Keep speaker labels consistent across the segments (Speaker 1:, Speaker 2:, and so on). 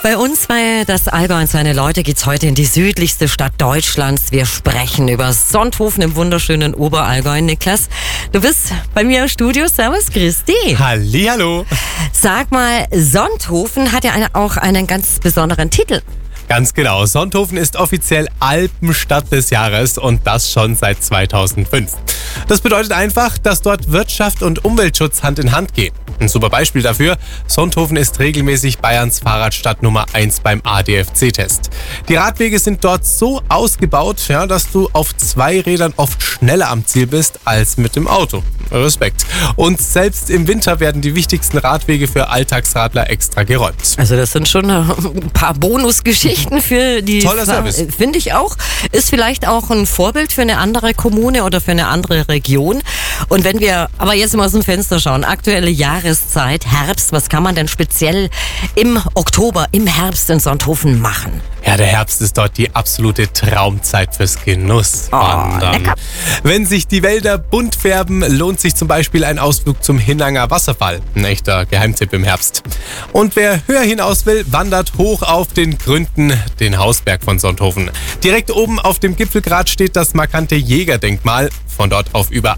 Speaker 1: Bei uns bei Das Allgäu und seine Leute geht's heute in die südlichste Stadt Deutschlands. Wir sprechen über Sonthofen im wunderschönen Oberallgäu. Niklas, du bist bei mir im Studio. Servus, Christi.
Speaker 2: Hallihallo.
Speaker 1: Sag mal, Sonthofen hat ja auch einen ganz besonderen Titel.
Speaker 2: Ganz genau. Sonthofen ist offiziell Alpenstadt des Jahres und das schon seit 2005. Das bedeutet einfach, dass dort Wirtschaft und Umweltschutz Hand in Hand gehen. Ein super Beispiel dafür: Sonthofen ist regelmäßig Bayerns Fahrradstadt Nummer 1 beim ADFC-Test. Die Radwege sind dort so ausgebaut, dass du auf 2 Rädern oft schneller am Ziel bist als mit dem Auto. Respekt. Und selbst im Winter werden die wichtigsten Radwege für Alltagsradler extra geräumt.
Speaker 1: Also das sind schon ein paar Bonusgeschichten für die...
Speaker 2: Toller Service.
Speaker 1: Finde ich auch. Ist vielleicht auch ein Vorbild für eine andere Kommune oder für eine andere Region. Und wenn wir aber jetzt mal aus dem Fenster schauen, aktuelle Jahreszeit, Herbst, was kann man denn speziell im Oktober, im Herbst in Sonthofen machen?
Speaker 2: Ja, der Herbst ist dort die absolute Traumzeit fürs Genusswandern.
Speaker 1: Lecker.
Speaker 2: Wenn sich die Wälder bunt färben, lohnt sich zum Beispiel ein Ausflug zum Hinnanger Wasserfall. Ein echter Geheimtipp im Herbst. Und wer höher hinaus will, wandert hoch auf den Gründen, den Hausberg von Sonthofen. Direkt oben auf dem Gipfelgrat steht das markante Jägerdenkmal. Von dort auf über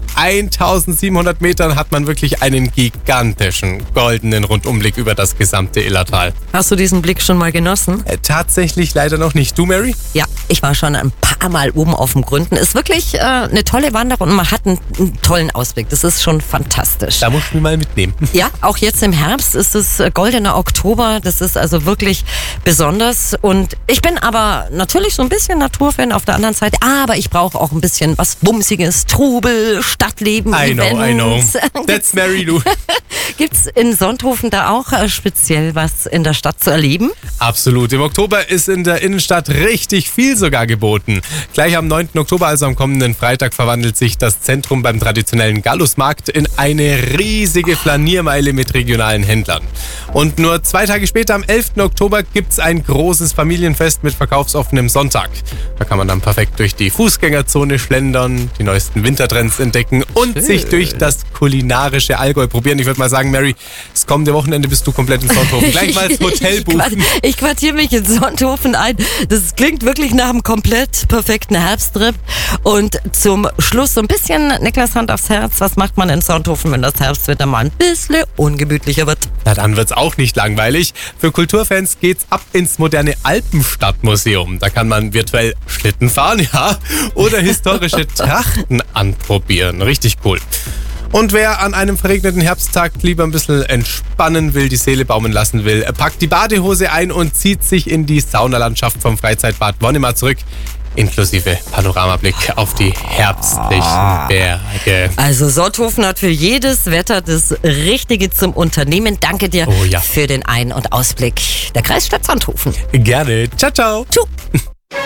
Speaker 2: 1700 Metern hat man wirklich einen gigantischen, goldenen Rundumblick über das gesamte Illertal.
Speaker 1: Hast du diesen Blick schon mal genossen?
Speaker 2: Tatsächlich leider noch nicht. Du, Mary?
Speaker 1: Ja, ich war schon ein paar Mal oben auf dem Gründen. Ist wirklich eine tolle Wanderung und man hat einen tollen Ausblick. Das ist schon fantastisch.
Speaker 2: Da musst du mich mal mitnehmen.
Speaker 1: Ja, auch jetzt im Herbst ist es goldener Oktober. Das ist also wirklich besonders. Und ich bin aber natürlich so ein bisschen Naturfan auf der anderen Seite. Aber ich brauche auch ein bisschen was Bumsiges, Trubel, Stadtleben,
Speaker 2: I know.
Speaker 1: Events.
Speaker 2: That's Mary, du.
Speaker 1: Gibt's in Sonthofen da auch speziell was in der Stadt zu erleben?
Speaker 2: Absolut. Im Oktober ist in der Innenstadt richtig viel sogar geboten. Gleich am 9. Oktober, also am kommenden Freitag, verwandelt sich das Zentrum beim traditionellen Gallusmarkt in eine riesige Flaniermeile mit regionalen Händlern. Und nur 2 Tage später, am 11. Oktober, gibt's ein großes Familienfest mit verkaufsoffenem Sonntag. Da kann man dann perfekt durch die Fußgängerzone schlendern, die neuesten Wintertrends entdecken und sich durch das kulinarische Allgäu probieren. Ich würde mal sagen, Mary, das kommende Wochenende bist du komplett in Sonthofen. Gleich mal das Hotel buchen.
Speaker 1: Ich quartiere mich in Sonthofen ein. Das klingt wirklich nach einem komplett perfekten Herbsttrip. Und zum Schluss so ein bisschen, Niklas, Hand aufs Herz, was macht man in Sonthofen, wenn das Herbstwetter mal ein bisschen ungemütlicher wird?
Speaker 2: Na, dann wird's auch nicht langweilig. Für Kulturfans geht's ab ins moderne Alpenstadtmuseum. Da kann man virtuell Schlitten fahren, oder historische Trachten anprobieren. Richtig cool. Und wer an einem verregneten Herbsttag lieber ein bisschen entspannen will, die Seele baumeln lassen will, packt die Badehose ein und zieht sich in die Saunalandschaft vom Freizeitbad Wonnemar zurück. Inklusive Panoramablick auf die herbstlichen Berge.
Speaker 1: Also Sonthofen hat für jedes Wetter das Richtige zum Unternehmen. Danke dir für den Ein- und Ausblick der Kreisstadt Sonthofen.
Speaker 2: Gerne. Ciao, ciao.
Speaker 1: Tschüss.